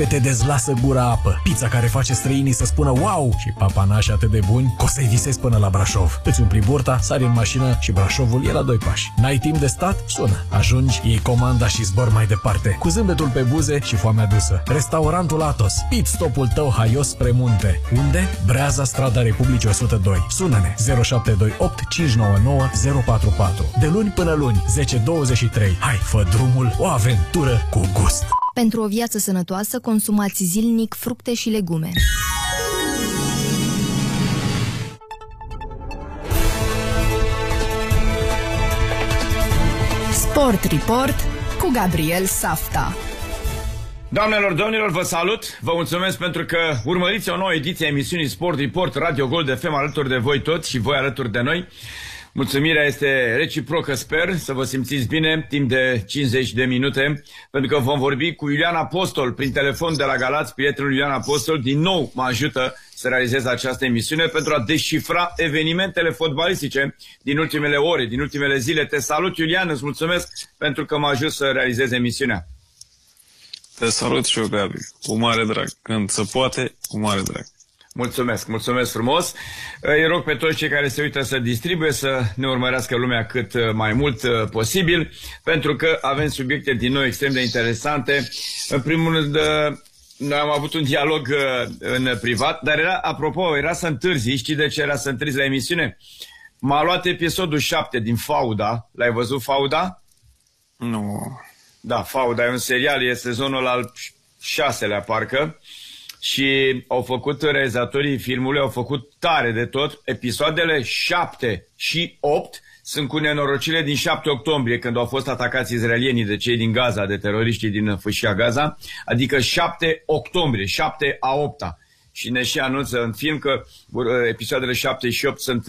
te dezlasă gura apă. Pizza care face străinii să spună wow și papanași atât de buni că o să-i visezi până la Brașov. Îți umpli burta, sari în mașină și Brașovul e la 2 pași. N-ai timp de stat? Sună. Ajungi, iei comanda și zbor mai departe. Cu zâmbetul pe buze și foamea dusă. Restaurantul Atos. Pit stopul tău haios spre munte. Unde? Breaza, strada Republicii 102. Sună-ne 0728 599 044. De luni până luni, 10-23. Hai, fă drumul, o aventură cu gust. Pentru o viață sănătoasă, consumați zilnic fructe și legume. Sport Report cu Gabriel Safta. Doamnelor, domnilor, vă salut! Vă mulțumesc pentru că urmăriți o nouă ediție a emisiunii Sport Report Radio Gold FM alături de voi toți și voi alături de noi. Mulțumirea este reciprocă, sper să vă simțiți bine timp de 50 de minute, pentru că vom vorbi cu Iulian Apostol prin telefon de la Galați. Prietenul Iulian Apostol din nou mă ajută să realizez această emisiune pentru a descifra evenimentele fotbalistice din ultimele ore, din ultimele zile. Te salut, Iulian, îți mulțumesc pentru că mă ajut să realizez emisiunea. Te salut și eu, Gabi, cu mare drag. Când se poate, cu mare drag. Mulțumesc, mulțumesc frumos. Îi rog pe toți cei care se uită să distribuie să ne urmărească lumea cât mai mult posibil, pentru că avem subiecte din nou extrem de interesante. În primul rând, noi am avut un dialog în privat, dar era să întârzi. Știi de ce era să întârzi la emisiune? M-a luat episodul 7 din Fauda. L-ai văzut, Fauda? Nu. Da, Fauda e un serial, e sezonul al 6-lea, parcă. Și au făcut realizatorii filmului, au făcut tare de tot. Episoadele 7 și 8 sunt cu nenorocire din 7 octombrie, când au fost atacați izraelienii de cei din Gaza, de teroriștii din fâșia Gaza. Adică 7 octombrie, 7 a 8-a. Și ne și anunță în film că episoadele 7 și 8 sunt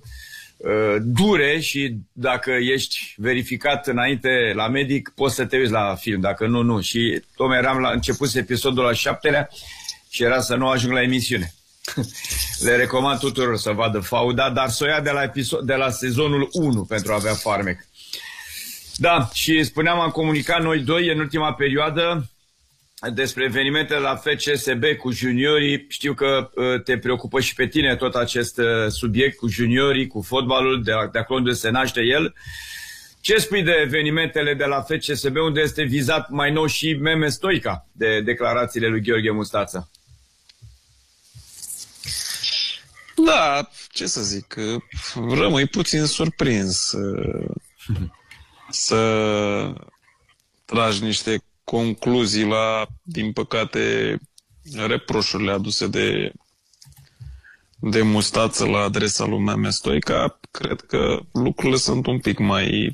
dure și dacă ești verificat înainte la medic, poți să te uiți la film, dacă nu, nu. Și tocmai eram la început episodul al 7-lea și era să nu ajung la emisiune. Le recomand tuturor să vadă Fauda, dar să o ia de la sezonul 1 pentru a avea farmec. Da, și spuneam, am comunicat noi doi în ultima perioadă despre evenimentele la FCSB cu juniorii. Știu că te preocupă și pe tine tot acest subiect cu juniorii, cu fotbalul, de acolo unde se naște el. Ce spui de evenimentele de la FCSB, unde este vizat mai nou și Meme Stoica de declarațiile lui Gheorghe Mustață? Da, ce să zic, rămâi puțin surprins să tragi niște concluzii la, din păcate, reproșurile aduse de Mustață la adresa lui Meme Stoica. Cred că lucrurile sunt un pic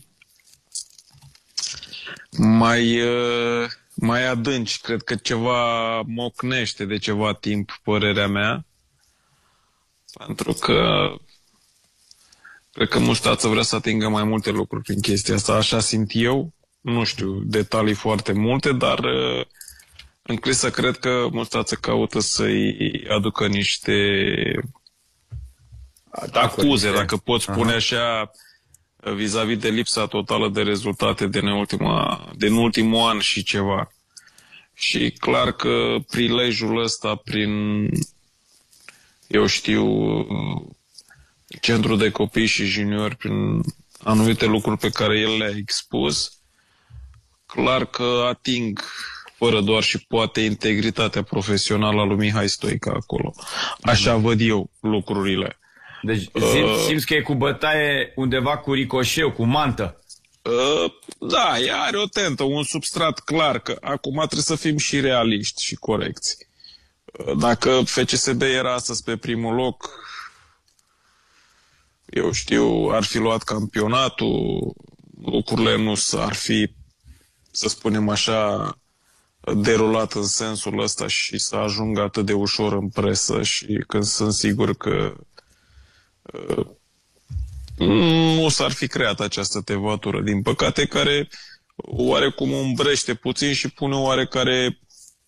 mai adânci. Cred că ceva mocnește de ceva timp, părerea mea. Pentru că cred că Mustață vrea să atingă mai multe lucruri prin chestia asta. Așa simt eu. Nu știu detalii foarte multe, dar înclin să cred că Mustață caută să-i aducă niște acuze, dacă pot spune așa, vis-a-vis de lipsa totală de rezultate din ultimul an și ceva. Și clar că prilejul ăsta prin, eu știu, centru de copii și juniori, prin anumite lucruri pe care el le-a expus, clar că ating fără doar și poate integritatea profesională a lui Mihai Stoica acolo. Așa văd eu lucrurile. Deci simți că e cu bătaie undeva cu ricoșeu, cu mantă? Da, ea are o tentă, un substrat clar, că acum trebuie să fim și realiști și corecți. Dacă FCSB era astăzi pe primul loc, eu știu, ar fi luat campionatul, lucrurile nu ar fi, să spunem așa, derulat în sensul ăsta și să ajungă atât de ușor în presă, și când sunt sigur că nu s-ar fi creat această tevatură, din păcate, care oarecum umbrește puțin și pune oarecare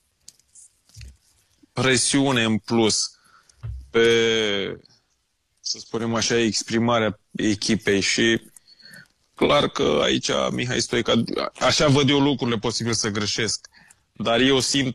presiune în plus pe, să spunem așa, exprimarea echipei. Și clar că aici Mihai Stoica, așa văd eu lucrurile, posibil să greșesc, dar eu simt